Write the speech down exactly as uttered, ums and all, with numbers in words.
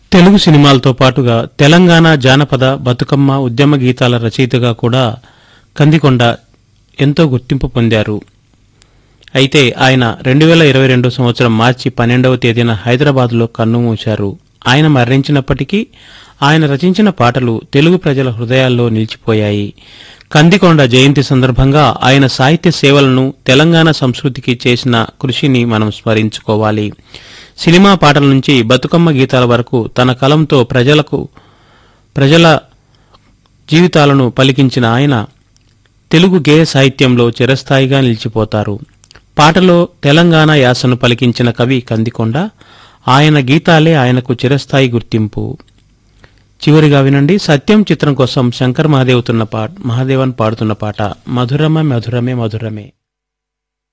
తెలుగు సినిమాలతో పాటుగా తెలంగాణ జానపద బతుకమ్మ ఉద్యమ గీతాల రచయితగా కూడా కందికొండ ఎంతో గుర్తింపు పొందారు. అయితే ఆయన రెండు వేల ఇరవై రెండు సంవత్సరం మార్చి పన్నెండవ తేదీన హైదరాబాద్లో కన్నుమూశారు. ఆయన మరణించినప్పటికీ ఆయన రచించిన పాటలు తెలుగు ప్రజల హృదయాల్లో నిలిచిపోయాయి. కందికొండ జయంతి సందర్భంగా ఆయన సాహిత్య సేవలను, తెలంగాణ సంస్కృతికి చేసిన కృషిని మనం స్మరించుకోవాలి. సినిమా పాటల నుంచి బతుకమ్మ గీతాల వరకు తన కలంతో ప్రజలకు ప్రజల జీవితాలను పలికించిన ఆయన తెలుగు గేయ సాహిత్యంలో చిరస్థాయిగా నిలిచిపోతారు. పాటలో తెలంగాణ యాసను పలికించిన కవి కందికొండ. ఆయన గీతాలే ఆయనకు చిరస్థాయి గుర్తింపు. చివరిగా వినండి. సత్యం చిత్రం కోసం శంకర్ మహాదేవ్ మహాదేవన్ పాడుతున్న పాట మధురమ మధురమే మధురమే.